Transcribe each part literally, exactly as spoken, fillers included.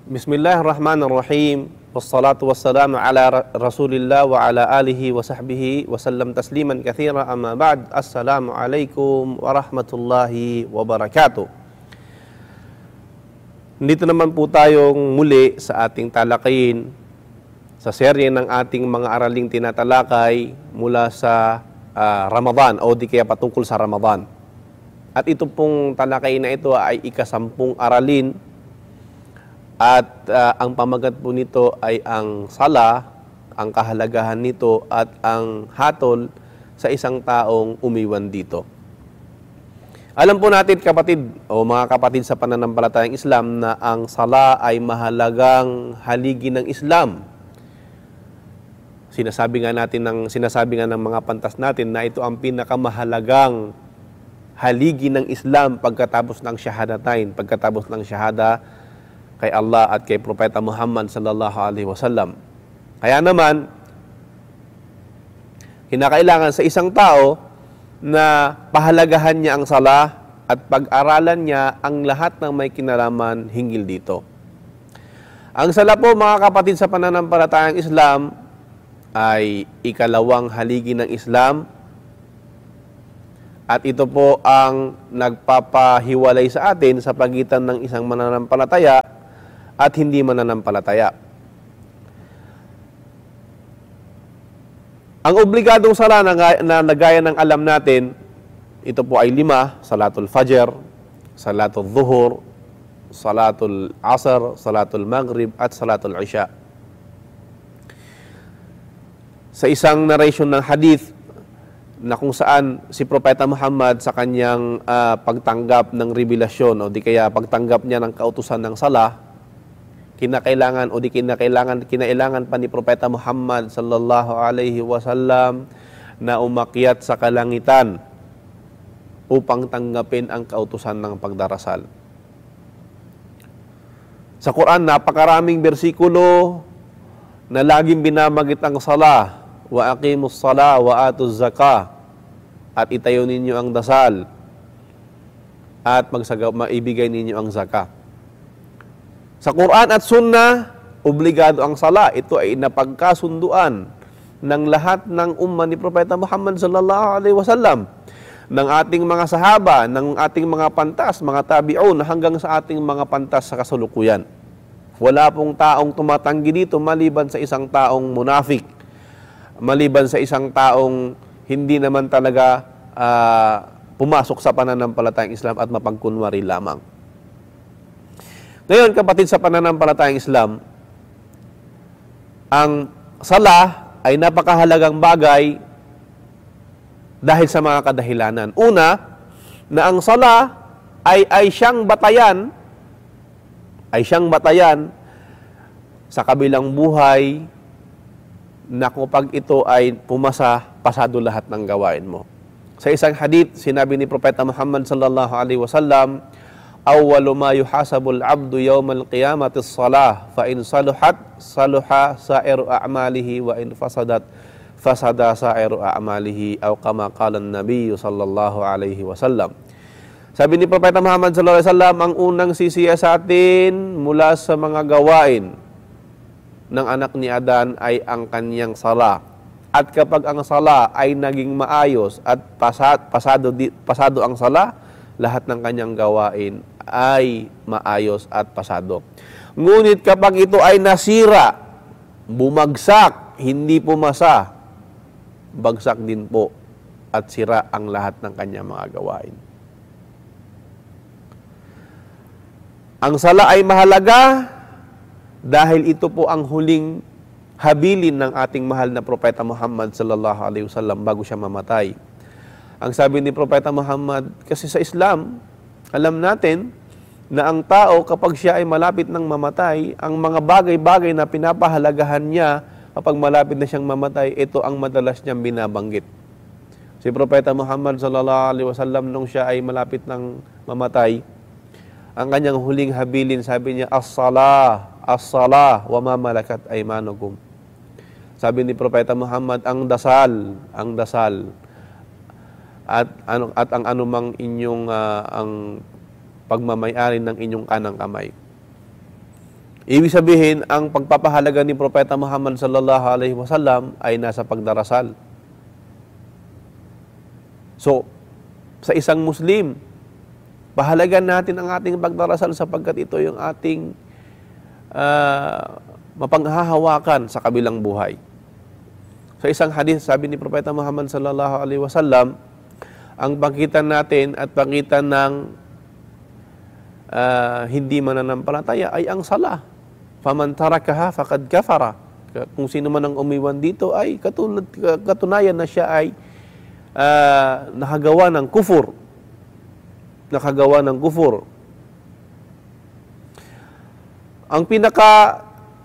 Bismillahirrahmanirrahim. Wassalatu wassalamu ala ra- Rasulillah wa ala alihi wa sahbihi wa sallam tasliman kathira amma ba'd. Assalamu alaikum warahmatullahi wabarakatuh. Nandito naman po tayong muli sa ating talakayin sa serye ng ating mga araling tinatalakay mula sa ah, Ramadan o di kaya patungkol sa Ramadan. At ito pong talakayin na ito ay ikasampung aralin. At uh, ang pamagat po nito ay ang sala, ang kahalagahan nito at ang hatol sa isang taong umiwan dito. Alam po natin kapatid o mga kapatid sa pananampalatayang Islam na ang sala ay mahalagang haligi ng Islam. Sinasabi nga natin ng sinasabi nga ng mga pantas natin na ito ang pinakamahalagang haligi ng Islam pagkatapos ng syahadatain, pagkatapos ng syahada kay Allah at kay Propeta Muhammad sallallahu alaihi wasallam. Kaya naman, kinakailangan sa isang tao na pahalagahan niya ang sala at pag-aralan niya ang lahat ng may kinalaman hinggil dito. Ang sala po mga kapatid sa pananampalatayang Islam ay ikalawang haligi ng Islam at ito po ang nagpapahiwalay sa atin sa pagitan ng isang mananampalataya at hindi mananampalataya. Ang obligadong sala na, na nagaya ng alam natin, ito po ay lima: Salatul Fajr, Salatul Zuhur, Salatul Asr, Salatul Maghrib, at Salatul Isha. Sa isang narration ng hadith na kung saan si Propeta Muhammad sa kanyang uh, pagtanggap ng revelasyon o di kaya pagtanggap niya ng kautusan ng sala, kinakailangan o di kinakailangan kinailangan pa ni Propeta Muhammad sallallahu alaihi wasallam na umakyat sa kalangitan upang tanggapin ang kautusan ng pagdarasal. Sa Quran, napakaraming bersikulo na laging binamagit ang sala, wa aqimus sala wa atuz zakah, at itayo ninyo ang dasal at magsagaw maibigay ninyo ang zakah. Sa Quran at Sunnah, obligado ang sala. Ito ay napagkasunduan ng lahat ng umma ni Propeta Muhammad sallallahu alaihi wasallam, ng ating mga sahaba, ng ating mga pantas, mga tabi'un, hanggang sa ating mga pantas sa kasalukuyan. Wala pong taong tumatanggi dito maliban sa isang taong munafik, maliban sa isang taong hindi naman talaga uh, pumasok sa pananampalatayang Islam at mapagkunwari lamang. Ngayon, kapatid sa pananampalatayang Islam, ang sala ay napakahalagang bagay dahil sa mga kadahilanan. Una, na ang sala ay, ay siyang batayan, ay siyang batayan sa kabilang buhay na kapag ito ay pumasa, pasado lahat ng gawain mo. Sa isang hadith, sinabi ni Propeta Muhammad sallallahu alaihi wasallam, awwalu ma yuhasabul abdu yawmal qiyamati as-salah fa in saluhat saluha sa'iru a'malihi wa in fasadat fasada sa'iru a'malihi aw kama qala an-nabiy sallallahu alaihi wasallam. Sabi ni Propeta Muhammad sallallahu alaihi wasallam, ang unang sisiya sa atin mula sa mga gawain ng anak ni Adan ay ang kanyang sala. At kapag ang sala ay naging maayos at pasad, pasado pasado ang sala, lahat ng kanyang gawain ay maayos at pasado. Ngunit kapag ito ay nasira, bumagsak, hindi pumasa, bagsak din po at sira ang lahat ng kanyang mga gawain. Ang sala ay mahalaga dahil ito po ang huling habilin ng ating mahal na Propeta Muhammad sallallahu alaihi wasallam bago siya mamatay. Ang sabi ni Propeta Muhammad, kasi sa Islam, alam natin na ang tao kapag siya ay malapit ng mamatay, ang mga bagay-bagay na pinapahalagahan niya kapag malapit na siyang mamatay, ito ang madalas niyang binabanggit. Si Propeta Muhammad sallallahu alaihi wasallam nung siya ay malapit ng mamatay, ang kanyang huling habilin, sabi niya, as-salah, as-salah, wa ma malakat aymanukum. Sabi ni Propeta Muhammad, ang dasal, ang dasal, at ano at ang anumang inyong uh, ang pagmamay-ari ng inyong kanang kamay. Ibig sabihin, ang pagpapahalaga ni Propeta Muhammad sallallahu alaihi wasallam ay nasa pagdarasal. So, sa isang Muslim, pahalagan natin ang ating pagdarasal sapagkat ito yung ating uh, mapanghahawakan sa kabilang buhay. Sa isang hadith, sabi ni Propeta Muhammad sallallahu alaihi wasallam, ang pagitan natin at pagitan ng uh, hindi mananampalataya ay ang sala. Faman tarakaha faqad kafara. Kung sino man ang umiwan dito ay katulad, katunayan na siya ay uh, nakagawa ng kufur. Nakagawa ng kufur. Ang pinaka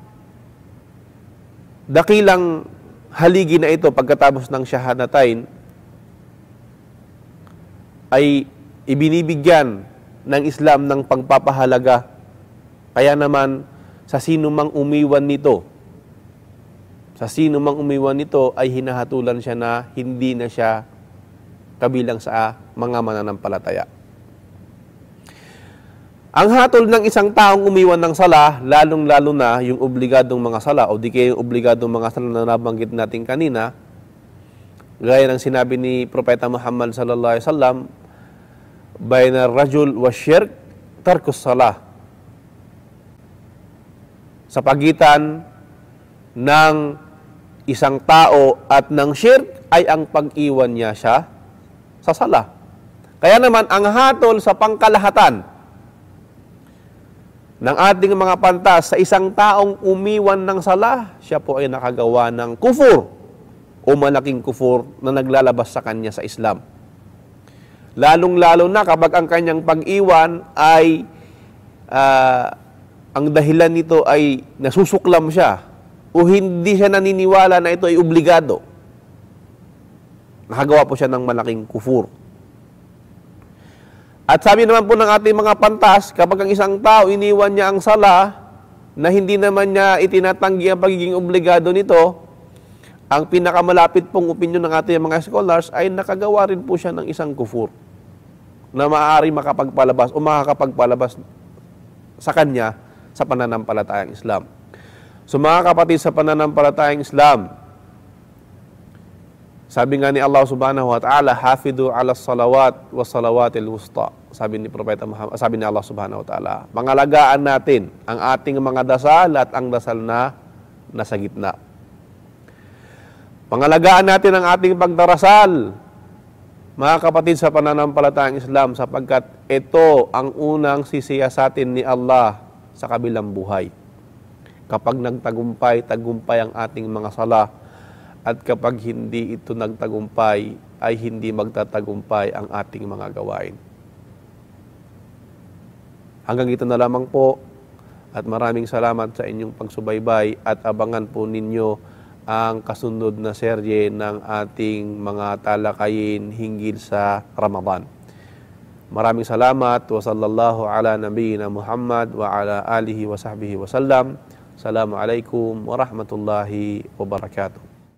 dakilang haligi na ito pagkatapos ng syahadatain ay ibinibigyan ng Islam ng pagpapahalaga. Kaya naman, sa sino mang umiwan nito, sa sino mang umiwan nito ay hinahatulan siya na hindi na siya kabilang sa mga mananampalataya. Ang hatol ng isang taong umiwan ng sala, lalong-lalo na yung obligadong mga sala o di kaya yung obligadong mga sala na nabanggit natin kanina, gaya ng sinabi ni Propeta Muhammad sallallahu alaihi wasallam, bayna rajul wa syirk tarkus salah. Sa pagitan ng isang tao at ng syirk ay ang pag-iwan niya siya sa sala. Kaya naman, ang hatol sa pangkalahatan ng ating mga pantas sa isang taong umiwan ng sala, siya po ay nakagawa ng kufur o malaking kufur na naglalabas sa kanya sa Islam. Lalong-lalo na kapag ang kanyang pag-iwan ay uh, ang dahilan nito ay nasusuklam siya o hindi siya naniniwala na ito ay obligado. Nakagawa po siya ng malaking kufur. At sabi naman po ng ating mga pantas, kapag ang isang tao iniwan niya ang sala na hindi naman niya itinatanggi ang pagiging obligado nito, ang pinakamalapit pong opinion ng ating mga scholars ay nakagawa rin po siya ng isang kufur na maaari makapagpalabas o makakapagpalabas sa kanya sa pananampalatayang Islam. So mga kapatid, sa pananampalatayang Islam, sabi nga ni Allah subhanahu wa ta'ala, hafidhu ala salawat wa salawatil wusta. Sabi ni Propeta Muhammad, sabi ni Allah subhanahu wa ta'ala, pangalagaan natin ang ating mga dasal at ang dasal na nasa gitna. Pangalagaan natin ang ating pagdarasal, mga kapatid, sa pananampalatayang Islam, sapagkat ito ang unang sisiyasatin ni Allah sa kabilang buhay. Kapag nagtagumpay, tagumpay ang ating mga sala, at kapag hindi ito nagtagumpay, ay hindi magtatagumpay ang ating mga gawain. Hanggang ito na lamang po, at maraming salamat sa inyong pagsubaybay at abangan po ninyo ang kasunod na serye ng ating mga talakayin hinggil sa Ramadan. Maraming salamat wa sallallahu ala nabiyyina Muhammad wa ala alihi wa sahbihi wa sallam. Assalamualaikum warahmatullahi wabarakatuh.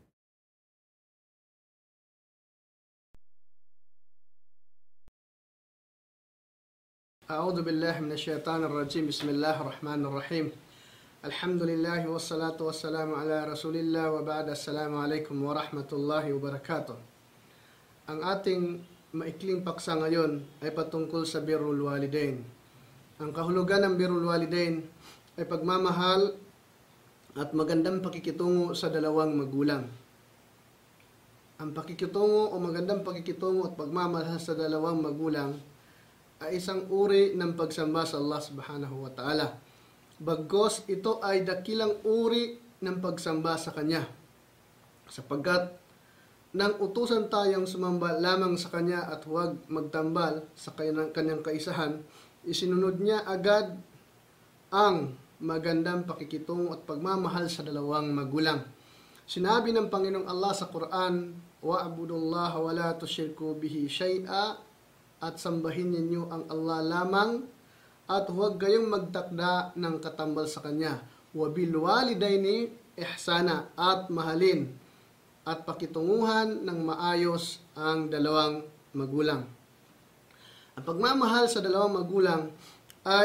A'udzu billahi minasy syaithanir rajim. Bismillahirrahmanirrahim. Alhamdulillah wassalatu wassalamu ala Rasulillah wa ba'da. Assalamualaikum warahmatullahi wabarakatuh. Ang ating maikling paksa ngayon ay patungkol sa birrul walidain. Ang kahulugan ng birrul walidain ay pagmamahal at magandang pakikitungo sa dalawang magulang. Ang pakikitungo o magandang pakikitungo at pagmamahal sa dalawang magulang ay isang uri ng pagsamba sa Allah subhanahu wa ta'ala. Bagkos ito ay dakilang uri ng pagsamba sa Kanya, sapagkat nang utusan tayong sumamba lamang sa Kanya at huwag magtambal sa kanyang, kanyang kaisahan, isinunod niya agad ang magandang pakikitungo at pagmamahal sa dalawang magulang. Sinabi ng Panginoong Allah sa Quran, wa'budullaha wa la tusyriku bihi syai'a, at sambahin ninyo ang Allah lamang at huwag kayong magtakda ng katambal sa Kanya. Wa bil walidaini ihsana, at mahalin at pakitunguhan ng maayos ang dalawang magulang. Ang pagmamahal sa dalawang magulang ay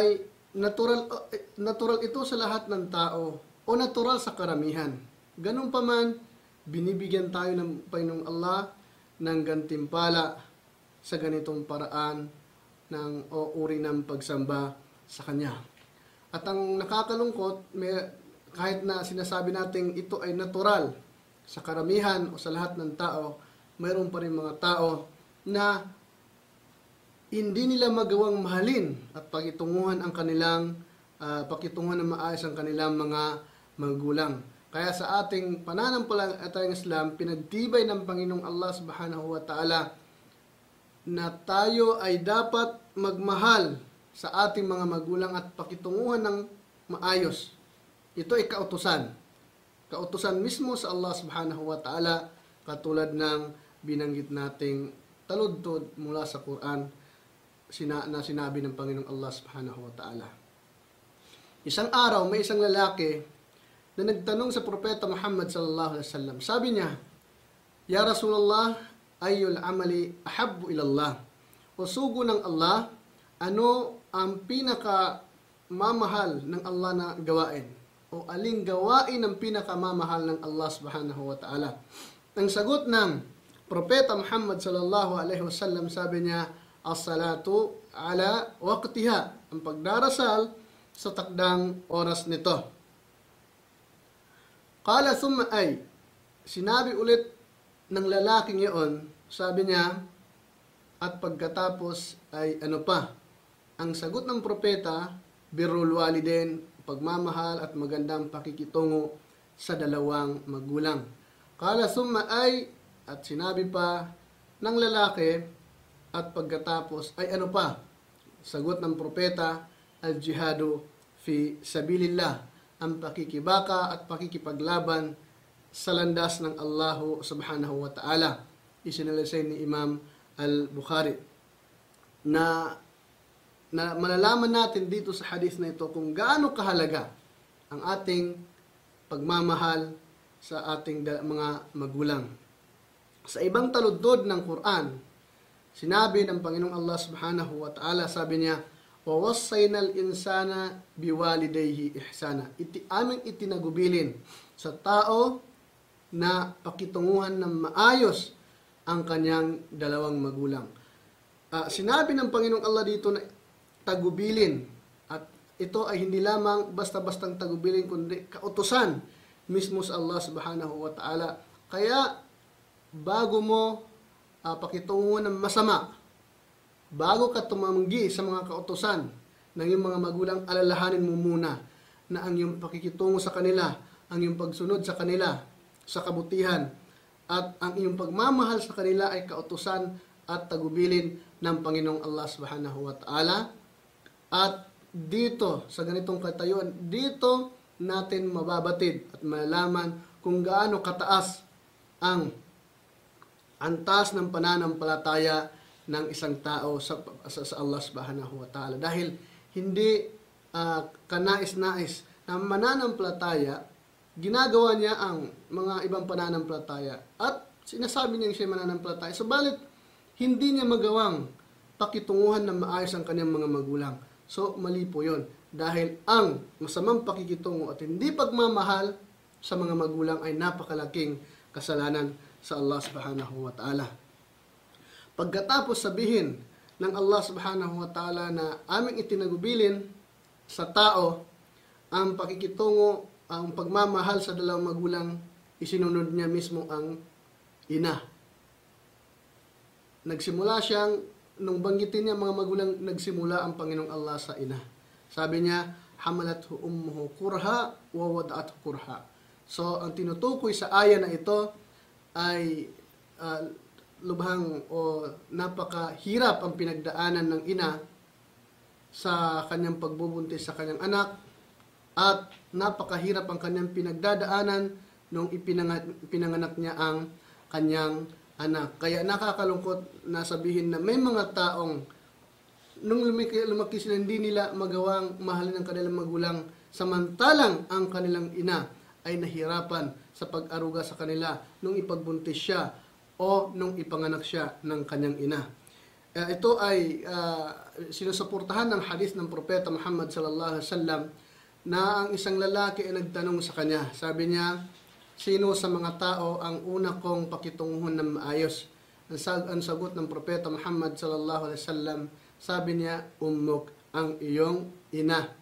natural natural ito sa lahat ng tao o natural sa karamihan. Ganun pa man, binibigyan tayo ng Panginoong Allah ng gantimpala sa ganitong paraan ng o uri ng pagsamba sa Kanya. At ang nakakalungkot, may, kahit na sinasabi natin ito ay natural sa karamihan o sa lahat ng tao, mayroon pa rin mga tao na hindi nila magawang mahalin at pakitunguhan ang kanilang uh, pakitunguhan ng maayos ang kanilang mga magulang. Kaya sa ating pananampalatayang Islam, pinagtibay ng Panginoong Allah Subhanahu wa Ta'ala na tayo ay dapat magmahal sa ating mga magulang at pakitunguhan ng maayos. Ito ay kautusan. Kautusan mismo sa Allah Subhanahu wa Ta'ala, katulad ng binanggit nating taludtod mula sa Quran sina, na sinabi ng Panginoong Allah Subhanahu wa Ta'ala. Isang araw, may isang lalaki na nagtanong sa Propeta Muhammad sallallahu alaihi wasallam. Sabi niya, "Ya Rasulullah, ayyul amali ahabbu ilallah?" O sugo ng Allah, ano ang pinaka mamahal ng Allah na gawain? O aling gawain ang pinaka mamahal ng Allah Subhanahu wa Ta'ala? Ang sagot ng Propeta Muhammad sallallahu alaihi wasallam, sabi niya, as-salatu ala waqtiha, ang pagdarasal sa takdang oras nito. Qala thumma ay, sinabi ulit ng lalaking iyon, sabi niya, at pagkatapos ay ano pa? Ang sagot ng propeta, birrul waliden, pagmamahal at magandang pakikitungo sa dalawang magulang. Qala thumma ay, at sinabi pa ng lalaki, at pagkatapos ay ano pa? Sagot ng propeta, al-jihadu fi sabilillah, ang pakikibaka at pakikipaglaban sa landas ng Allah Subhanahu wa Ta'ala. Isinalaysay ni Imam al-Bukhari. Na, na malalaman natin dito sa hadith na ito kung gaano kahalaga ang ating pagmamahal sa ating mga magulang. Sa ibang taludtod ng Quran, sinabi ng Panginoong Allah Subhanahu wa Ta'ala, sabi niya, وَوَصَّيْنَا الْإِنسَانَ بِوَالِدَيْهِ إِحْسَانًا. Iti, aming itinagubilin sa tao na pakitunguhan ng maayos ang kanyang dalawang magulang. Uh, sinabi ng Panginoong Allah dito na tagubilin, at ito ay hindi lamang basta-bastang tagubilin, kundi kautusan mismo sa Allah Subhanahu wa Ta'ala. Kaya bago mo uh, pakitunguhan ng masama, bago ka tumanggi sa mga kautusan ng iyong mga magulang, alalahanin mo muna na ang iyong pakikitungo sa kanila, ang iyong pagsunod sa kanila sa kabutihan, at ang iyong pagmamahal sa kanila ay kautusan at tagubilin ng Panginoong Allah Subhanahu wa Ta'ala. At dito, sa ganitong katayuan, dito natin mababatid at malalaman kung gaano kataas ang antas ng pananampalataya ng isang tao sa, sa, sa Allah Subhanahu wa Ta'ala. Dahil hindi uh, kanais-nais na mananampalataya, ginagawa niya ang mga ibang pananampalataya at sinasabi niya siya mananampalataya. Subalit, hindi niya magawang pakitunguhan ng maayos ang kanyang mga magulang. So, mali po yun. Dahil ang masamang pakikitungo at hindi pagmamahal sa mga magulang ay napakalaking kasalanan sa Allah Subhanahu wa Ta'ala. Pagkatapos sabihin ng Allah Subhanahu wa Ta'ala na aming itinagubilin sa tao ang pakikitungo, ang pagmamahal sa dalawang magulang, isinunod niya mismo ang ina. Nagsimula siyang, nung banggitin niya mga magulang, nagsimula ang Panginoong Allah sa ina. Sabi niya, hamalathu ummuhu kurha wa wada'athu kurha. So, ang tinutukoy sa aya na ito ay uh, lubhang o napakahirap ang pinagdaanan ng ina sa kanyang pagbubuntis sa kanyang anak, at napakahirap ang kanyang pinagdadaanan nung ipinanganak, ipinanganak niya ang kanyang anak. Kaya nakakalungkot na sabihin na may mga taong nung lumaki, lumaki sila, hindi nila magawang mahalin ang kanilang magulang, samantalang ang kanilang ina ay nahirapan sa pag-aruga sa kanila nung ipagbuntis siya o nung ipanganak siya ng kanyang ina. Uh, ito ay uh, sinusuportahan ng hadith ng Propeta Muhammad sallallahu alaihi wasallam na ang isang lalaki ay nagtanong sa kanya. Sabi niya, sino sa mga tao ang una kong pakitunguhan ng maayos? Ang, sag ang sagot ng Propeta Muhammad sallallahu alaihi wasallam, sabi niya, ummuk, ang iyong ina.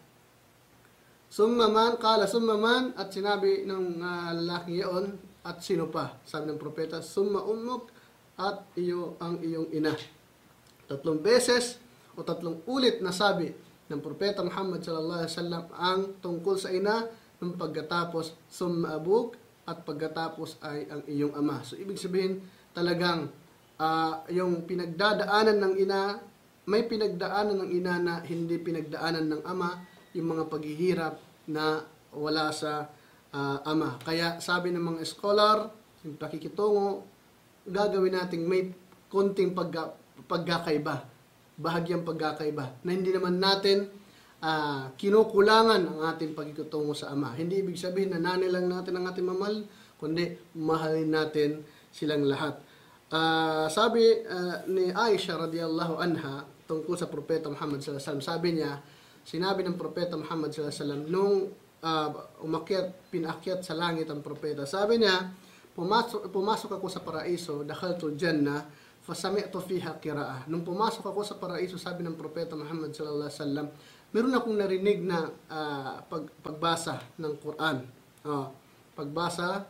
Summaman, kala summaman, at sinabi ng uh, lalaki iyon, at sino pa? Sabi ng Propeta, summa ummuk, at iyo ang iyong ina. Tatlong beses o tatlong ulit na sabi ng Propeta Muhammad sallallahu alaihi wasallam ang tungkol sa ina, ng pagkatapos summa abuk, at pagkatapos ay ang iyong ama. So ibig sabihin talagang uh, yung pinagdadaanan ng ina, may pinagdaanan ng ina na hindi pinagdaanan ng ama, yung mga paghihirap na wala sa uh, ama. Kaya sabi ng mga scholar, yung pakikitungo, gagawin nating may konting pagka pagkakaiba, bahagyang pagkakaiba, na hindi naman natin uh, kinukulangan ang ating pagkikitungo sa ama. Hindi ibig sabihin na nanay lang natin ang ating mamahal, kundi mahalin natin silang lahat. Uh, sabi uh, ni Aisha radhiyallahu anha tungkol sa Propeta Muhammad sallallahu alaihi wasallam, sabi niya, sinabi ng Propeta Muhammad sallallahu alaihi wasallam nung uh, umakyat, pinakyat sa langit ang Propeta, sabi niya, pumasok, pumasok ako sa paraiso, dakhaltul jannah, fasami'tu fiha qira'ah. Nung pumasok ako sa paraiso, sabi ng Propeta Muhammad sallallahu alaihi wasallam, meron akong narinig na uh, pag, pagbasa ng Quran. Uh, pagbasa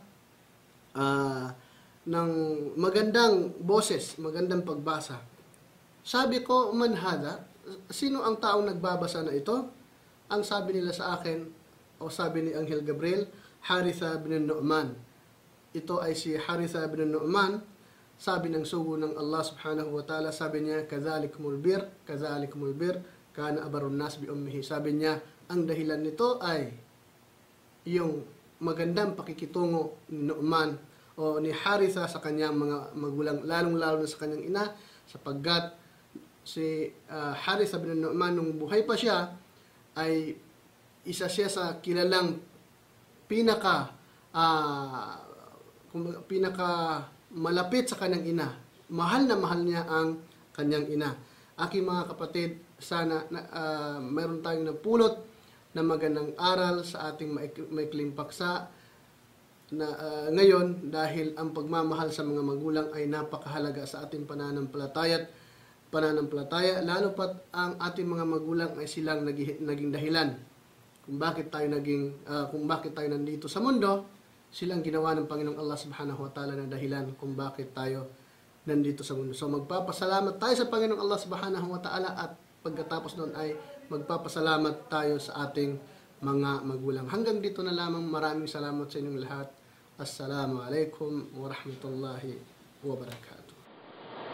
uh, ng magandang boses, magandang pagbasa. Sabi ko, man hada? Sino ang taong nagbabasa na ito? Ang sabi nila sa akin, o sabi ni Anghel Gabriel, Haritha bin Nu'man. Ito ay si Haritha bin Nu'man. Sabi ng sugo ng Allah subhanahu wa ta'ala, sabi niya, kadhalikumul bir, kadhalikumul bir, kana abarun nas bi ummihi. Sabi niya, ang dahilan nito ay yung magandang pakikitungo ni Nu'man o ni Haritha sa kanyang mga magulang, lalong-lalo na sa kanyang ina, sapagkat si uh, Haritha bin Nu'man nung buhay pa siya, ay isa siya sa kilalang pinaka, uh, pinaka, malapit sa kanyang ina. Mahal na mahal niya ang kanyang ina. Aking mga kapatid, sana na, uh, mayroon tayong napulot na magandang aral sa ating maikling paksa na uh, ngayon, dahil ang pagmamahal sa mga magulang ay napakahalaga sa ating pananampalataya at pananampalataya, lalo pat ang ating mga magulang ay silang naging, naging dahilan kung bakit tayo naging uh, kung bakit tayo nandito sa mundo. Silang ginawa ng Panginoong Allah subhanahu wa ta'ala na dahilan kung bakit tayo nandito sa mundo. So magpapasalamat tayo sa Panginoong Allah subhanahu wa ta'ala, at pagkatapos noon ay magpapasalamat tayo sa ating mga magulang. Hanggang dito na lamang. Maraming salamat sa inyong lahat. Assalamu alaikum wa rahmatullahi wa barakatuh.